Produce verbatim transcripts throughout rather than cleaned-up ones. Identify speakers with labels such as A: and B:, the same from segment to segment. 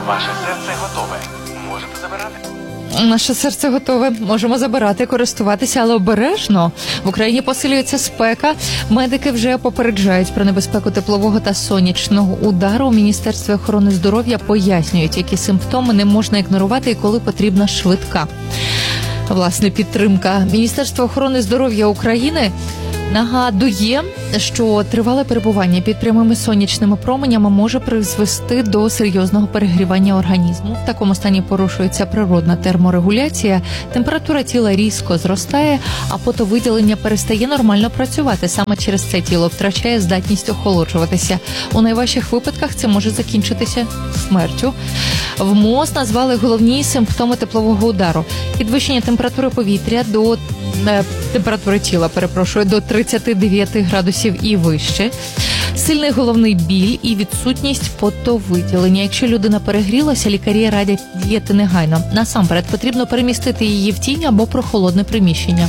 A: Ваше серце готове. Можете забирати.
B: Наше серце готове. Можемо забирати, користуватися, але обережно. В Україні посилюється спека. Медики вже попереджають про небезпеку теплового та сонячного удару. У Міністерстві охорони здоров'я пояснюють, які симптоми не можна ігнорувати і коли потрібна швидка, власне, підтримка. Міністерство охорони здоров'я України нагадує, що тривале перебування під прямими сонячними променями може призвести до серйозного перегрівання організму. В такому стані порушується природна терморегуляція, температура тіла різко зростає, а потовиділення перестає нормально працювати. Саме через це тіло втрачає здатність охолоджуватися. У найважчих випадках це може закінчитися смертю. В МОЗ назвали головні симптоми теплового удару: підвищення температури повітря до е, температури тіла, перепрошую, до тридцять дев'ять градусів і вище, сильний головний біль і відсутність потовиділення. Якщо людина перегрілася, лікарі радять діяти негайно. Насамперед потрібно перемістити її в тінь або прохолодне приміщення.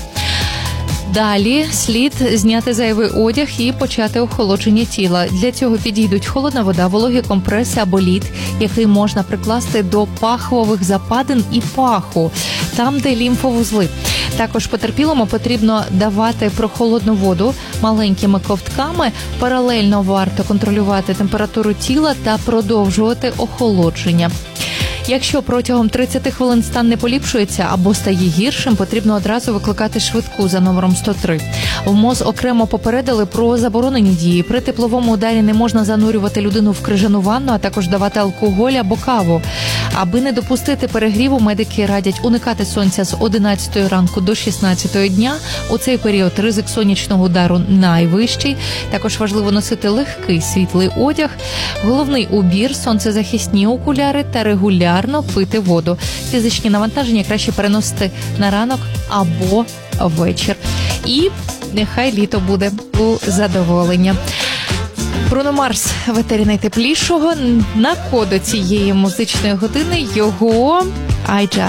B: Далі слід зняти зайвий одяг і почати охолодження тіла. Для цього підійдуть холодна вода, вологі компреси або лід, який можна прикласти до пахвових западин і паху, там, де лімфовузли. Також потерпілому потрібно давати прохолодну воду маленькими ковтками. Паралельно варто контролювати температуру тіла та продовжувати охолодження. Якщо протягом тридцять хвилин стан не поліпшується або стає гіршим, потрібно одразу викликати швидку за номером сто три. В МОЗ окремо попередили про заборонені дії. При тепловому ударі не можна занурювати людину в крижану ванну, а також давати алкоголь або каву. Аби не допустити перегріву, медики радять уникати сонця з одинадцятої ранку до шістнадцятої дня. У цей період ризик сонячного удару найвищий. Також важливо носити легкий світлий одяг, головний убір, сонцезахисні окуляри та регулярно пити воду. Фізичні навантаження краще переносити на ранок або вечір. І нехай літо буде у задоволення. Бруно Марс в етері найтеплішого. На коду цієї музичної години його I Just